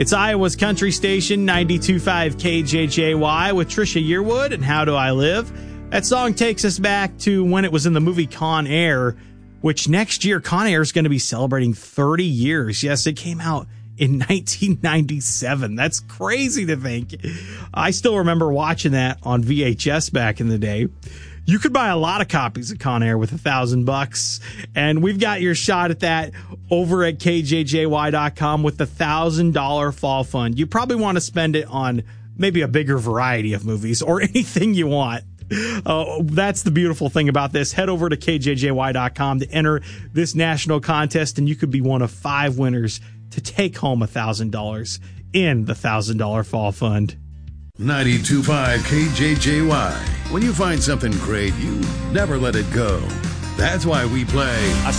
It's Iowa's country station, 92.5 KJJY, with Trisha Yearwood and How Do I Live? That song takes us back to when it was in the movie Con Air, which next year Con Air is going to be celebrating 30 years. Yes, it came out in 1997. That's crazy to think. I still remember watching that on VHS back in the day. You could buy a lot of copies of Con Air with $1,000, and we've got your shot at that over at KJJY.com with the $1,000 fall fund. You probably want to spend it on maybe a bigger variety of movies or anything you want. That's the beautiful thing about this. Head over to KJJY.com to enter this national contest, and you could be one of 5 winners to take home $1,000 in the $1,000 fall fund. 92.5 KJJY. When you find something great, you never let it go. That's why we play